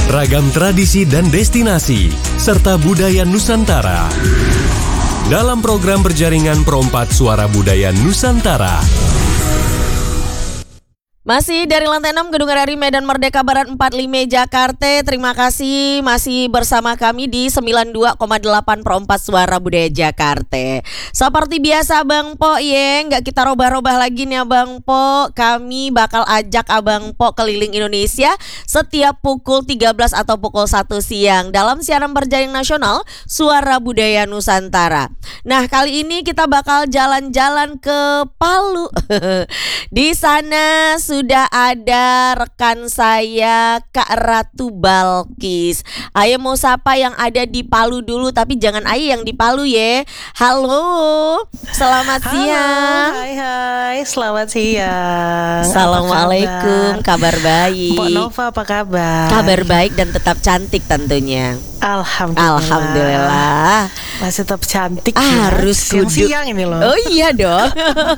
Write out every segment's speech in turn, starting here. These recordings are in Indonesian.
ragam tradisi dan destinasi, serta budaya Nusantara. Dalam program berjaringan Pro4 Suara Budaya Nusantara. Masih dari lantai 6 Gedung RRI Medan Merdeka Barat 45 Jakarta. Terima kasih masih bersama kami di 92,8 Pro4 Suara Budaya Jakarta. Seperti biasa Bang Po nggak kita robah-robah lagi nih Abang Po. Kami bakal ajak Abang Po keliling Indonesia setiap pukul 13 atau pukul 1 siang dalam siaran berjaring nasional Suara Budaya Nusantara. Nah, kali ini kita bakal jalan-jalan ke Palu. Di sana sudah ada rekan saya Kak Ratu Balkis. Ayo mau sapa yang ada di Palu dulu, tapi jangan ayo yang di Palu ya. Halo, selamat siang. Hai, selamat siang. Assalamualaikum, kabar baik. Mbak Nova apa kabar? Kabar baik dan tetap cantik tentunya. Alhamdulillah. Masih tetap cantik harus ya. Siang-siang ini loh. Oh iya dong.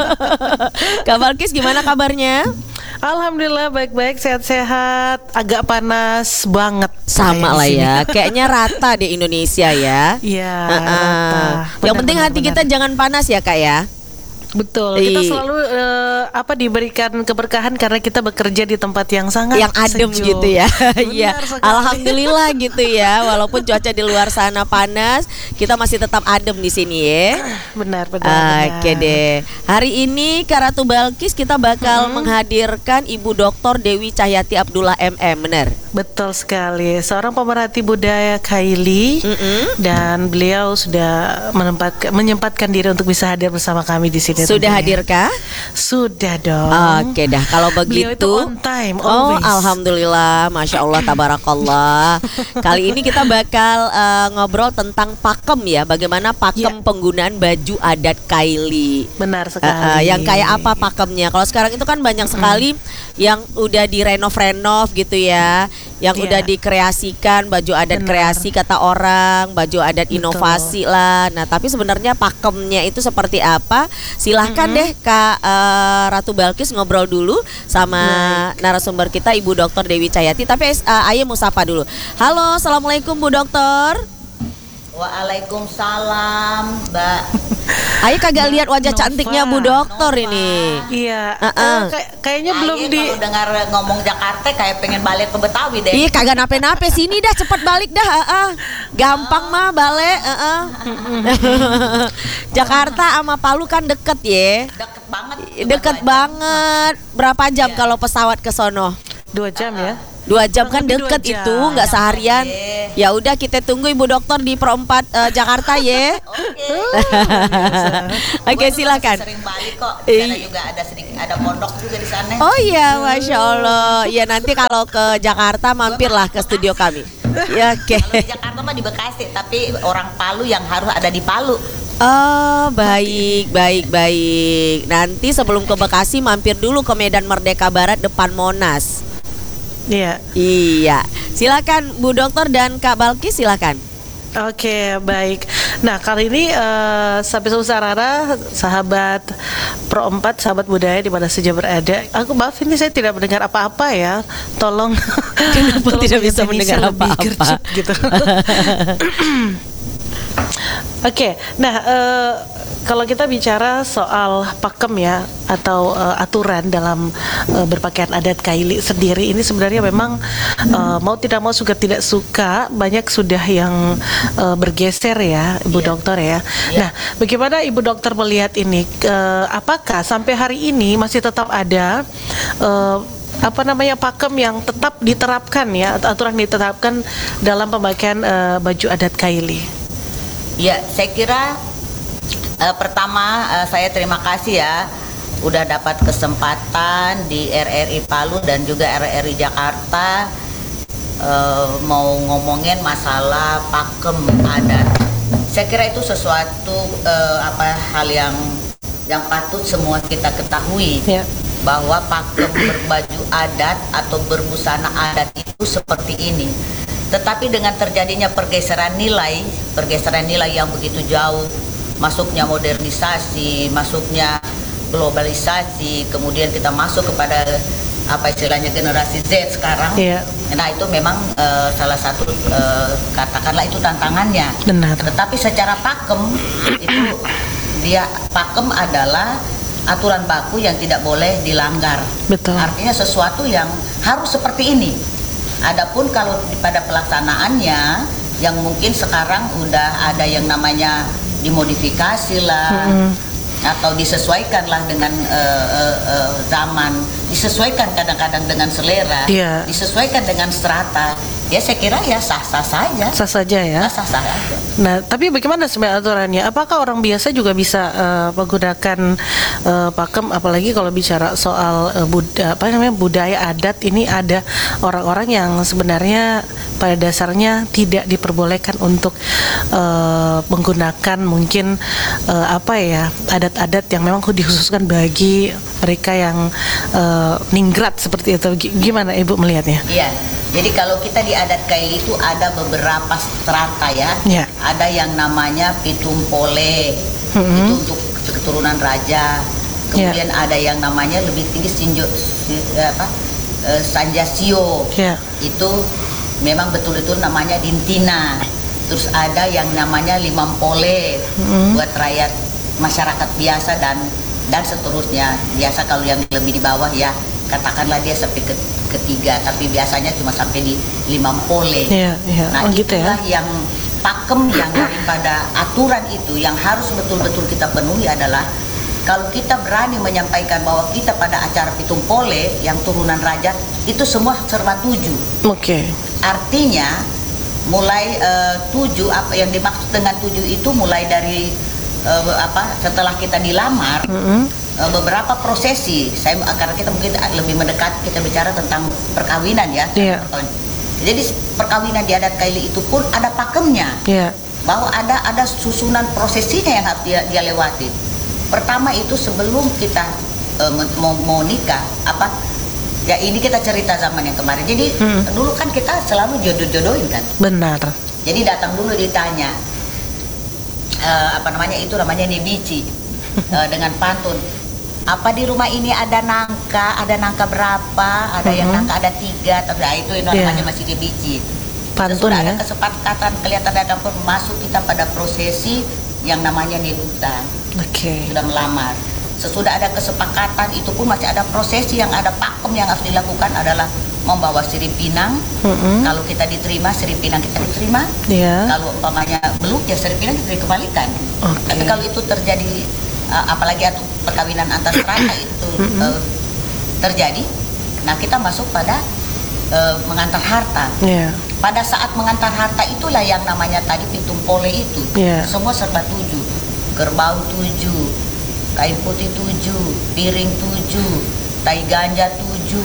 Kak Balkis gimana kabarnya? Alhamdulillah baik-baik, sehat-sehat. Agak panas banget. Sama lah ya. Kayaknya rata di Indonesia ya. Iya, rata. Yang penting hati kita jangan panas ya Kak ya. Betul, kita selalu diberikan keberkahan karena kita bekerja di tempat yang sangat adem sejuk. gitu ya. Iya. Alhamdulillah gitu ya. Walaupun cuaca di luar sana panas, kita masih tetap adem di sini ya. Benar. Oke deh. Hari ini Kak Ratu Balkis kita bakal menghadirkan Ibu Dr. Dewi Cahyati Abdullah MM, benar? Betul sekali. Seorang pemerhati budaya Kaili dan beliau sudah menyempatkan diri untuk bisa hadir bersama kami di sini. Sudah hadirkah? Sudah dong. Oke dah, kalau begitu. Beliau itu on time, Oh, always. alhamdulillah, masya Allah, tabarakallah. Kali ini kita bakal ngobrol tentang pakem ya. Bagaimana pakem penggunaan baju adat Kaili. Benar sekali. Yang kayak apa pakemnya? Kalau sekarang itu kan banyak sekali yang udah direnov-renov gitu ya. Yang udah dikreasikan baju adat kreasi kata orang, baju adat inovasi lah. Nah, tapi sebenarnya pakemnya itu seperti apa? Silahkan deh Kak Ratu Balkis ngobrol dulu sama narasumber kita Ibu Dr. Dewi Cahyati. Tapi ayo mau sapa dulu. Halo, assalamualaikum Bu Dokter. Waalaikumsalam, Mbak. Ayo kagak lihat wajah Nova. cantiknya Bu Dokter ini. Iya. Kayaknya belum Kalau dengar ngomong Jakarta kayak pengen balik ke Betawi deh. Ih, kagak nape-nape, sini dah cepet balik dah. Gampang mah balik. Jakarta sama Palu kan deket ya. Deket banget. Deket banget. Berapa jam kalau pesawat ke sono? 2 jam ya. 2 jam kan Lebih 2 deket jam. itu, nggak seharian. Ya udah kita tunggu Ibu Dokter di Pro4 Jakarta ya. Oke, silakan. Sering balik kok. Karena juga ada pondok juga di sana. Oh iya, masya Allah. Ya nanti kalau ke Jakarta mampirlah ke studio kami. Ya oke. Kalau di Jakarta mah di Bekasi, tapi orang Palu yang harus ada di Palu. Oh baik. Nanti sebelum ke Bekasi mampir dulu ke Medan Merdeka Barat depan Monas. Iya. Silakan Bu Dokter dan Kak Balkis, silakan. Oke, baik. Nah, kali ini Sapi Sarara, sahabat Pro4, sahabat budaya di mana saja berada. Aku maaf ini saya tidak mendengar apa-apa ya. Tolong. Kenapa tidak bisa mendengar apa-apa? Gitu. Oke, nah kalau kita bicara soal pakem ya atau aturan dalam berpakaian adat Kaili sendiri ini sebenarnya memang mau tidak mau suka tidak suka banyak sudah yang bergeser ya Ibu Dokter ya. Nah, bagaimana Ibu Dokter melihat ini? Apakah sampai hari ini masih tetap ada pakem yang tetap diterapkan ya atau aturan diterapkan dalam pemakaian baju adat Kaili? Ya, saya kira pertama saya terima kasih ya udah dapat kesempatan di RRI Palu dan juga RRI Jakarta mau ngomongin masalah pakem adat. Saya kira itu sesuatu hal yang patut semua kita ketahui bahwa pakem berbaju adat atau berbusana adat itu seperti ini. Tetapi dengan terjadinya pergeseran nilai yang begitu jauh, masuknya modernisasi, masuknya globalisasi, kemudian kita masuk kepada apa istilahnya generasi Z sekarang. Iya. Nah itu memang salah satu katakanlah itu tantangannya. Benar. Tetapi secara pakem itu pakem adalah aturan baku yang tidak boleh dilanggar. Betul. Artinya sesuatu yang harus seperti ini. Adapun kalau pada pelaksanaannya yang mungkin sekarang udah ada yang namanya dimodifikasi lah. Atau disesuaikan lah dengan zaman, disesuaikan kadang-kadang dengan selera, disesuaikan dengan strata. Ya saya kira ya sah-sah saja. Sah saja ya. Sah-sah saja. Nah, tapi bagaimana sebenarnya aturannya? Apakah orang biasa juga bisa menggunakan pakem? Apalagi kalau bicara soal budaya adat, ini ada orang-orang yang sebenarnya pada dasarnya tidak diperbolehkan untuk menggunakan mungkin adat-adat yang memang dikhususkan bagi mereka yang ningrat seperti itu. Gimana Ibu melihatnya? Iya. Jadi kalau kita di adat Kaili itu ada beberapa strata ya. Ada yang namanya Pitumpole, itu untuk keturunan raja. Kemudian ada yang namanya lebih tinggi Sanjasio, itu memang betul-betul namanya Dintina. Terus ada yang namanya Limampole, buat rakyat masyarakat biasa dan seterusnya. Biasa kalau yang lebih di bawah ya katakanlah dia sampai ketiga, tapi biasanya cuma sampai di Limampole. Nah itulah yang pakem yang daripada aturan itu yang harus betul-betul kita penuhi adalah kalau kita berani menyampaikan bahwa kita pada acara Pitumpole yang turunan raja itu semua serba 7. Artinya mulai 7, apa yang dimaksud dengan 7 itu mulai dari setelah kita dilamar, beberapa prosesi. Karena kita mungkin lebih mendekat, kita bicara tentang perkawinan ya. Jadi perkawinan di adat Kaili itu pun ada pakemnya, bahwa ada susunan prosesinya yang harus dia lewati. Pertama itu sebelum kita mau nikah, ya ini kita cerita zaman yang kemarin. Jadi dulu kan kita selalu jodoh-jodohin kan. Benar. Jadi datang dulu ditanya, itu namanya nebici, dengan pantun. Apa di rumah ini ada nangka berapa? Ada yang nangka ada 3, tapi itu namanya masih nebici. Pantun sudah ya. Ada kesepakatan, kelihatan datang pun masuk kita pada prosesi yang namanya nebutan. Sudah melamar. Sesudah ada kesepakatan itu pun masih ada prosesi yang ada pakem yang harus dilakukan adalah membawa sirip pinang. Kalau kita diterima, sirip pinang kita diterima. Kalau umpamanya belum, ya sirip pinang kita dikembalikan. Tapi kalau itu terjadi, apalagi perkawinan antar strata itu terjadi, nah kita masuk pada mengantar harta. Pada saat mengantar harta itulah yang namanya tadi Pitumpole itu. Semua serba 7, kerbau 7, kain putih 7, piring 7, tai ganja 7,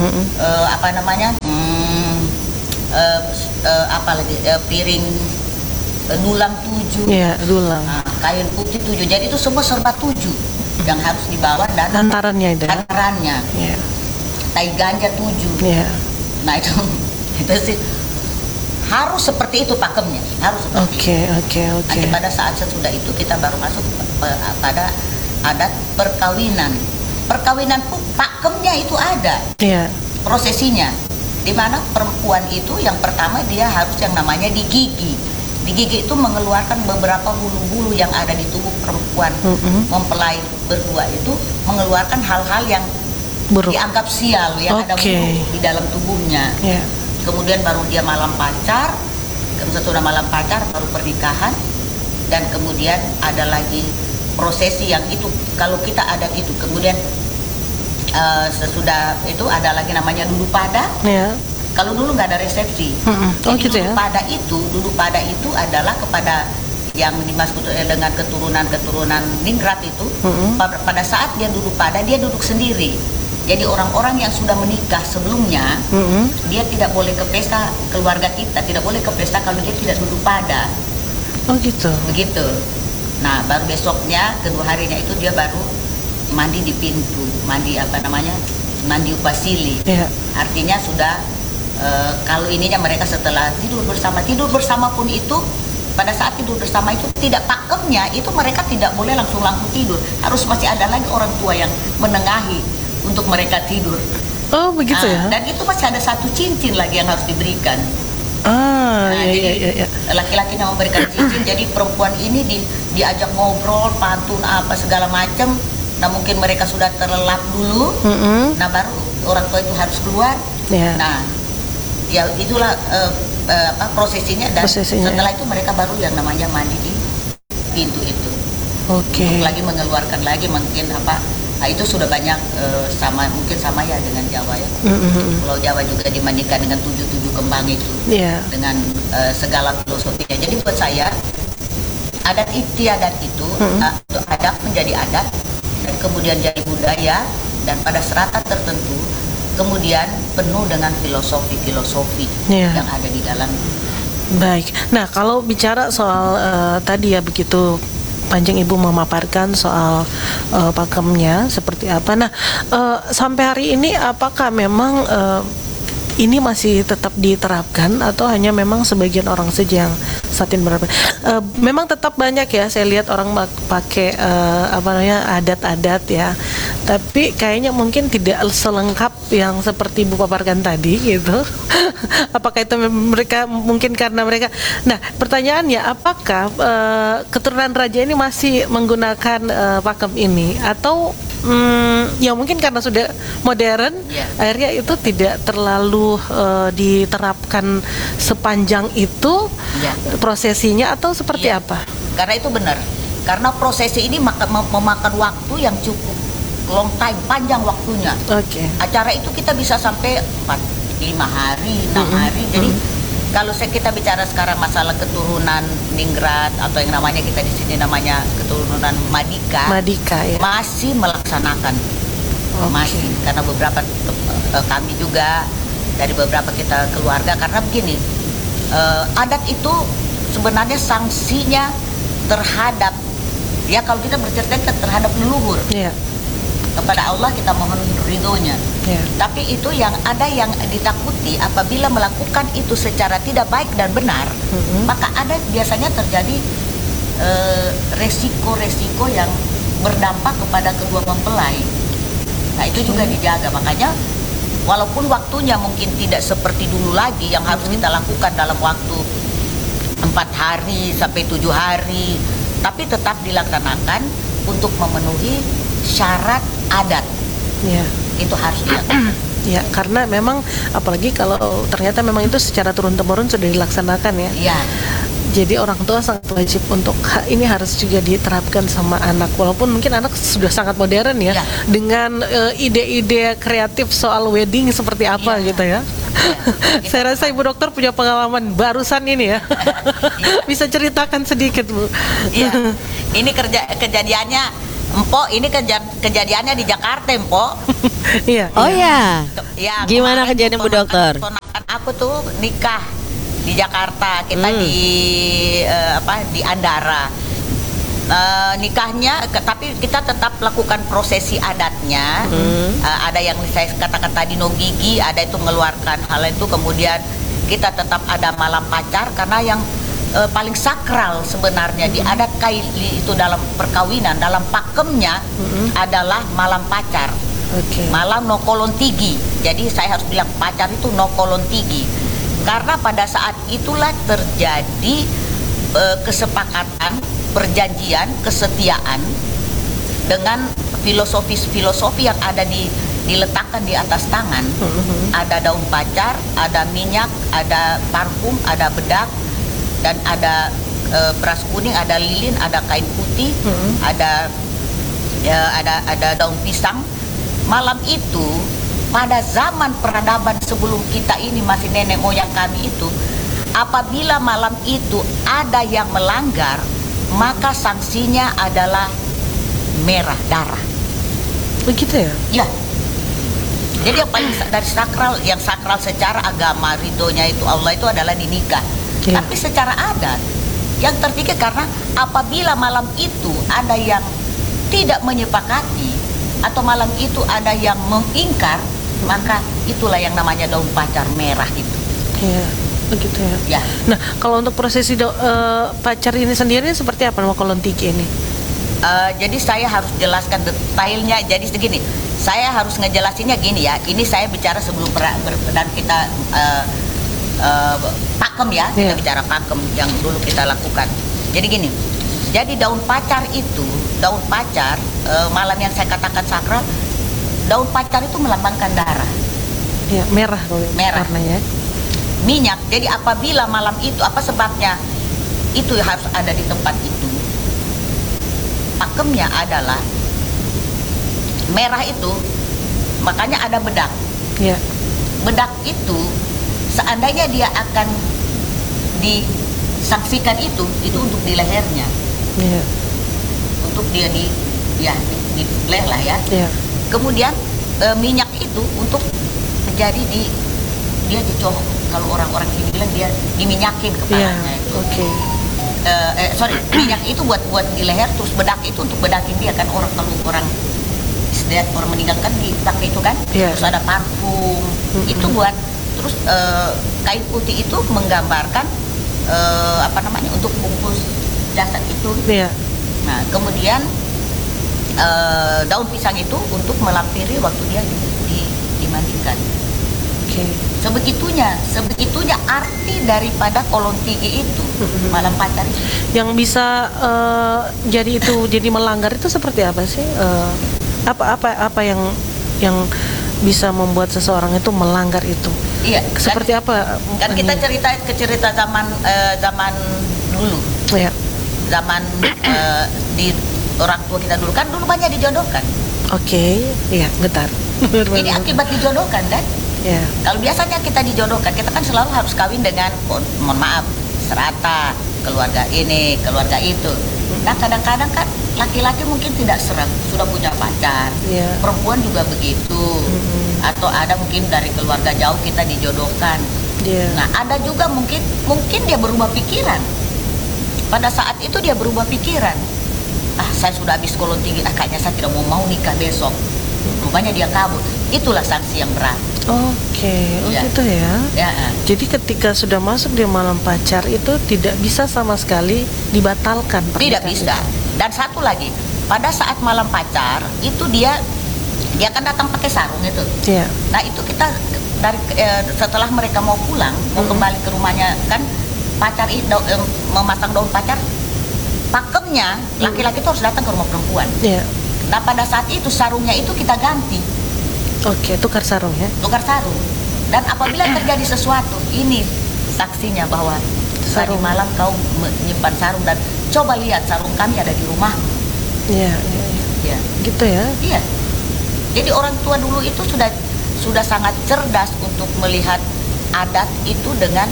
piring dulang 7, dulang. Kain putih 7. Jadi itu semua serba 7 yang harus dibawa dan hantarannya itu. Tai ganja 7. Nah itu sih harus seperti itu pakemnya, harus seperti itu. Nanti pada saat sesudah itu kita baru masuk pada adat perkawinan. Perkawinan pun pakemnya itu ada, prosesinya, di mana perempuan itu yang pertama dia harus yang namanya digigi. Digigi itu mengeluarkan beberapa bulu-bulu yang ada di tubuh perempuan. Mempelai berdua itu mengeluarkan hal-hal yang buruk, dianggap sial, yang ada bulu di dalam tubuhnya. Kemudian baru dia malam pacar, sesudah malam pacar baru pernikahan, dan kemudian ada lagi prosesi yang itu kalau kita adat itu. Kemudian sesudah itu ada lagi namanya dulu pada. Kalau dulu nggak ada resepsi. Dulu pada itu adalah kepada yang dimaksud dengan keturunan ningrat itu. Pada saat dia dulu pada, dia duduk sendiri. Jadi orang-orang yang sudah menikah sebelumnya, dia tidak boleh ke pesta keluarga kita, tidak boleh ke pesta kalau dia tidak duduk pada. Begitu. Nah, baru besoknya, kedua harinya itu dia baru mandi di pintu, mandi upasili. Artinya sudah kalau ininya mereka setelah tidur bersama pun itu, pada saat tidur bersama itu tidak pakemnya itu mereka tidak boleh langsung tidur, harus masih ada lagi orang tua yang menengahi untuk mereka tidur. Oh begitu ya. Dan itu masih ada satu cincin lagi yang harus diberikan. Iya. Laki-laki yang memberikan cincin, jadi perempuan ini diajak ngobrol, pantun apa segala macam. Nah mungkin mereka sudah terlelap dulu, nah baru orang tua itu harus keluar. Nah ya itulah prosesinya, dan setelah itu mereka baru yang namanya mandi di pintu itu. Untuk lagi mengeluarkan lagi mungkin itu sudah banyak mungkin sama ya dengan Jawa ya. Pulau Jawa juga dimandikan dengan 7 kembang itu, dengan segala filosofinya. Jadi buat saya adat istiadat itu adat menjadi adat, dan kemudian jadi budaya, dan pada serata tertentu kemudian penuh dengan filosofi yang ada di dalam. Baik. Nah, kalau bicara soal tadi ya begitu panjang Ibu memaparkan soal pakemnya seperti apa. Nah, sampai hari ini apakah memang ini masih tetap diterapkan atau hanya memang sebagian orang saja yang saat ini menerapkan? Memang tetap banyak ya, saya lihat orang pakai adat-adat ya. Tapi kayaknya mungkin tidak selengkap yang seperti Ibu paparkan tadi gitu. Apakah itu mereka mungkin karena mereka? Nah, pertanyaannya apakah keturunan raja ini masih menggunakan pakem ini atau ya mungkin karena sudah modern, akhirnya itu tidak terlalu diterapkan sepanjang itu prosesinya, atau seperti apa? Karena itu benar, karena prosesi ini memakan waktu yang cukup long time, panjang waktunya. Acara itu kita bisa sampai 4-5 hari, 6 hari. Jadi kalau kita bicara sekarang masalah keturunan Ningrat atau yang namanya kita di sini namanya keturunan Madika ya, masih melaksanakan, masih, karena beberapa kami juga dari beberapa kita keluarga, karena begini, adat itu sebenarnya sanksinya terhadap ya, kalau kita bercerita terhadap leluhur. Kepada Allah kita mohon ridhonya. Tapi itu yang ada yang ditakuti apabila melakukan itu secara tidak baik dan benar, maka ada biasanya terjadi resiko-resiko yang berdampak kepada kedua mempelai. Nah itu juga dijaga, makanya walaupun waktunya mungkin tidak seperti dulu lagi yang harus kita lakukan dalam waktu 4 hari sampai 7 hari, tapi tetap dilaksanakan untuk memenuhi syarat adat. Itu harus dilakukan. Ya, karena memang apalagi kalau ternyata memang itu secara turun-temurun sudah dilaksanakan ya. Jadi orang tua sangat wajib untuk ini harus juga diterapkan sama anak, walaupun mungkin anak sudah sangat modern ya, dengan ide-ide kreatif soal wedding seperti apa gitu ya. Saya rasa Ibu Dokter punya pengalaman barusan ini ya. Bisa ceritakan sedikit Bu? Ini kejadiannya Empok, ini kejadiannya di Jakarta, Empok. Gimana kejadian Bu Dokter? Aku tuh nikah di Jakarta, kita di Andara. Nikahnya, tapi kita tetap lakukan prosesi adatnya. Ada yang saya katakan tadi nogigi, ada itu mengeluarkan hal itu, kemudian kita tetap ada malam pacar, karena yang paling sakral sebenarnya di adat Kaili itu dalam perkawinan, dalam pakemnya adalah malam pacar, malam nokolontigi. Jadi saya harus bilang pacar itu nokolontigi, karena pada saat itulah terjadi kesepakatan, perjanjian, kesetiaan dengan filosofi yang ada diletakkan di atas tangan. Ada daun pacar, ada minyak, ada parfum, ada bedak, dan ada beras kuning, ada lilin, ada kain putih, ada daun pisang. Malam itu pada zaman peradaban sebelum kita ini, masih nenek moyang kami itu, apabila malam itu ada yang melanggar, maka sanksinya adalah merah darah. Begitu ya? Jadi yang paling dari yang sakral secara agama, ridhonya itu Allah itu adalah dinikah. Tapi secara adat yang terpikir, karena apabila malam itu ada yang tidak menyepakati atau malam itu ada yang mengingkar, maka itulah yang namanya daun pacar merah itu. Begitu ya. Nah, kalau untuk prosesi pacar ini sendiri seperti apa nama kolontiki ini? Jadi saya harus jelaskan detailnya. Jadi segini, saya harus ngejelasinnya gini ya. Ini saya bicara sebelum dan kita pakem ya, kita bicara pakem yang dulu kita lakukan. Jadi gini, jadi daun pacar itu, malam yang saya katakan sakral, daun pacar itu melambangkan darah. Ya, merah Merah. warnanya. Minyak. Jadi apabila malam itu, apa sebabnya itu harus ada di tempat itu? Pakemnya adalah merah itu, makanya ada bedak. Ya. Bedak itu seandainya dia akan disaksikan itu untuk di lehernya, Ya. untuk dia di leher lah ya. Ya. Kemudian minyak itu untuk menjadi dia dicowok, kalau orang-orang sini bilang dia diminyakin Ya. kepalanya itu. Oke. Minyak itu buat di leher, terus bedak itu untuk bedakin dia kan, kalau orang meninggal kan dipakai itu kan. Yeah. Terus ada parfum itu buat, terus kain putih itu menggambarkan untuk bungkus jasad itu. Iya. Nah kemudian daun pisang itu untuk melampiri waktu dia dimandikan. Oke. Sebegitunya arti daripada kolon tinggi itu, malam pacar itu. Yang bisa jadi melanggar itu seperti apa sih? Apa yang bisa membuat seseorang itu melanggar itu? Iya. Seperti apa? Kan kita cerita zaman dulu, Ya. zaman di orang tua kita dulu kan, dulu banyak dijodohkan. Oke. Iya, bentar. Ini akibat dijodohkan kan? Ya. Kalau biasanya kita dijodohkan, kita kan selalu harus kawin dengan, mohon maaf, serata, keluarga ini, keluarga itu. Nah kadang-kadang kan laki-laki mungkin tidak serag, sudah punya pacar. Yeah. Perempuan juga begitu. Atau ada mungkin dari keluarga jauh kita dijodohkan. Yeah. Nah ada juga mungkin dia berubah pikiran. Pada saat itu dia berubah pikiran. Saya sudah habis kolon tinggi, kayaknya saya tidak mau nikah besok. Rupanya dia kabur. Itulah sanksi yang berat. Oke, Ya. gitu ya. Ya. Jadi ketika sudah masuk di malam pacar itu tidak bisa sama sekali dibatalkan Tidak pernikahan bisa. itu. Dan satu lagi, pada saat malam pacar itu dia kan datang pakai sarung itu. Iya. Nah itu kita setelah mereka mau pulang, mau kembali ke rumahnya kan, pacar itu memasang daun pacar, pakemnya laki-laki itu harus datang ke rumah perempuan. Iya. Nah pada saat itu sarungnya itu kita ganti, Oke, tukar sarung ya. tukar sarung. Dan apabila terjadi sesuatu, ini saksinya bahwa tadi Sarung. malam kau menyimpan sarung dan coba lihat sarung kami ada di rumahmu. Iya, iya, iya. Ya. Gitu ya. Iya. Jadi orang tua dulu itu sudah sangat cerdas untuk melihat adat itu dengan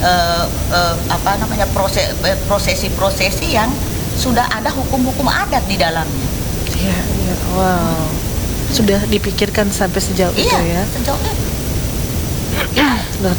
prosesi-prosesi yang sudah ada hukum-hukum adat di dalamnya. Iya, iya. Wow. Sudah dipikirkan sampai sejauh itu Iya, ya. sejauh itu.